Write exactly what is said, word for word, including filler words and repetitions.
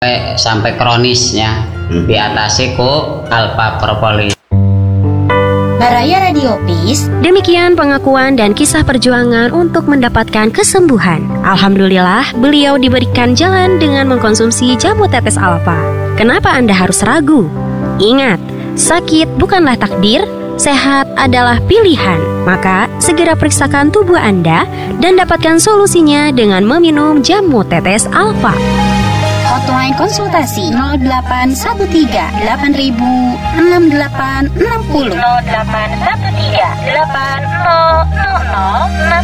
sampai kronisnya hmm. diatasi ku alfa propolis. Baraya Radiopis. Demikian pengakuan dan kisah perjuangan untuk mendapatkan kesembuhan. Alhamdulillah, beliau diberikan jalan dengan mengkonsumsi jamu tetes alfa. Kenapa Anda harus ragu? Ingat, sakit bukanlah takdir, sehat adalah pilihan. Maka, segera periksakan tubuh Anda dan dapatkan solusinya dengan meminum jamu tetes alfa. Hotline konsultasi nol delapan satu tiga delapan ribu enam delapan enam nol nol delapan satu tiga delapan nol nol nol enam